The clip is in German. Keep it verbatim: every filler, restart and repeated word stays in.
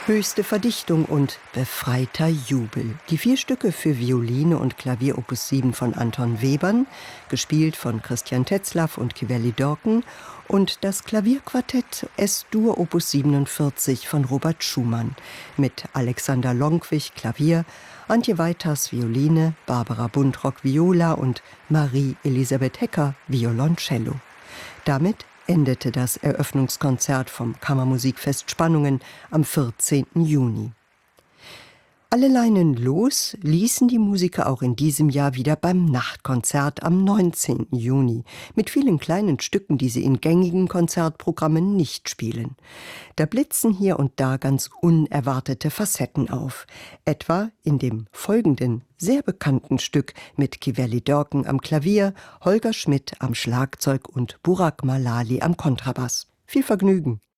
Höchste Verdichtung und befreiter Jubel. Die vier Stücke für Violine und Klavier Opus sieben von Anton Webern, gespielt von Christian Tetzlaff und Kiveli-Dorken, und das Klavierquartett S-Dur Opus siebenundvierzig von Robert Schumann mit Alexander Lonkwich Klavier, Antje Weiters Violine, Barbara Buntrock Viola und Marie-Elisabeth Hecker Violoncello. Damit endete das Eröffnungskonzert vom Kammermusikfest Spannungen am vierzehnten Juni. Alle Leinen los ließen die Musiker auch in diesem Jahr wieder beim Nachtkonzert am neunzehnten Juni, mit vielen kleinen Stücken, die sie in gängigen Konzertprogrammen nicht spielen. Da blitzen hier und da ganz unerwartete Facetten auf, etwa in dem folgenden, sehr bekannten Stück mit Kiveli-Dorken am Klavier, Holger Schmidt am Schlagzeug und Burak Malali am Kontrabass. Viel Vergnügen!